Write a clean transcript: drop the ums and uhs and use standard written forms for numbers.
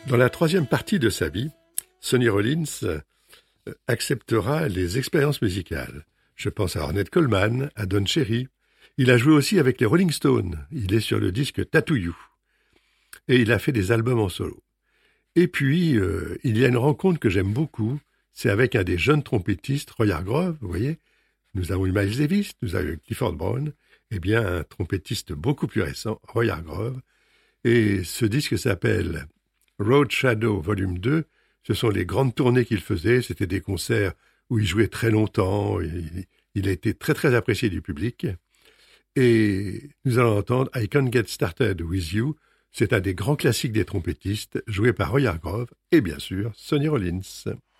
Dans la troisième partie de sa vie, Sonny Rollins acceptera les expériences musicales. Je pense à Ornette Coleman, à Don Cherry. Il a joué aussi avec les Rolling Stones. Il est sur le disque Tattoo You. Et il a fait des albums en solo. Et puis, il y a une rencontre que j'aime beaucoup. C'est avec un des jeunes trompettistes, Roy Hargrove, vous voyez. Nous avons eu Miles Davis, nous avons eu Clifford Brown. Eh bien, un trompettiste beaucoup plus récent, Roy Hargrove. Et ce disque s'appelle Road Shadow Volume 2. Ce sont les grandes tournées qu'il faisait. C'était des concerts où il jouait très longtemps. Il a été très très apprécié du public. Et nous allons entendre I Can't Get Started With You. C'est un des grands classiques des trompettistes, joué par Roy Hargrove et bien sûr Sonny Rollins.